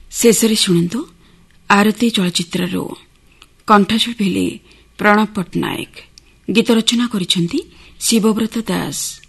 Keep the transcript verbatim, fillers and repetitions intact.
ଶେଷରେ ଶୁଣନ୍ତୁ ଆରତୀ ଚଳଚ୍ଚିତ୍ରରୁ କଣ୍ଠଶିଳ୍ପୀ ହେଲେ ପ୍ରଣବ ପଟ୍ଟନାୟକ। ଗୀତ ରଚନା କରିଛନ୍ତି ଶିବବ୍ରତ ଦାସ।